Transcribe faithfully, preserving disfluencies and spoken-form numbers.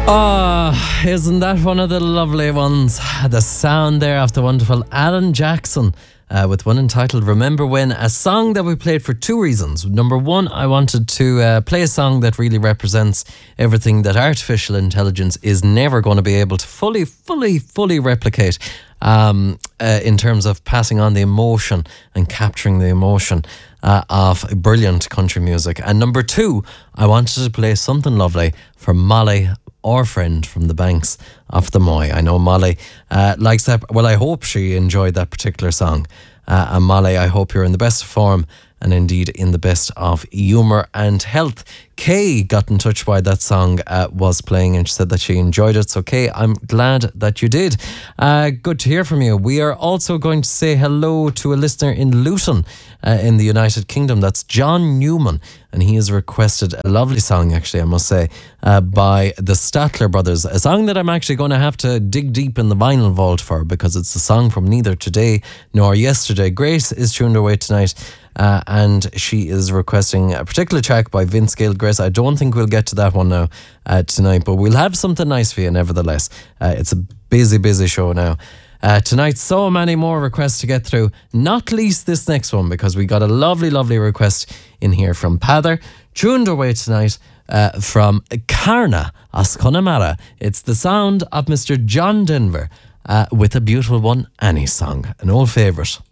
Oh, isn't that one of the lovely ones? The sound there of the wonderful Alan Jackson uh, with one entitled Remember When, a song that we played for two reasons. Number one, I wanted to uh, play a song that really represents everything that artificial intelligence is never going to be able to fully, fully, fully replicate um, uh, in terms of passing on the emotion and capturing the emotion uh, of brilliant country music. And number two, I wanted to play something lovely for Molly, our friend from the banks of the Moy. I know Molly uh, likes that. Well, I hope she enjoyed that particular song. Uh, and Molly, I hope you're in the best of form and indeed in the best of humour and health. Kay got in touch while that song uh, was playing and she said that she enjoyed it. So Kay, I'm glad that you did. Uh, good to hear from you. We are also going to say hello to a listener in Luton uh, in the United Kingdom. That's John Newman, and he has requested a lovely song, actually, I must say, uh, by the Statler Brothers, a song that I'm actually going to have to dig deep in the vinyl vault for because it's a song from neither today nor yesterday. Grace is tuned away tonight. Uh, and she is requesting a particular track by Vince Gill. Grace, I don't think we'll get to that one now uh, tonight, but we'll have something nice for you nevertheless. Uh, it's a busy, busy show now. Uh, tonight, so many more requests to get through, not least this next one, because we got a lovely, lovely request in here from Pather, tuned away tonight uh, from Carna as Connemara. It's the sound of Mister John Denver uh, with a beautiful one, Annie's song, an old favourite.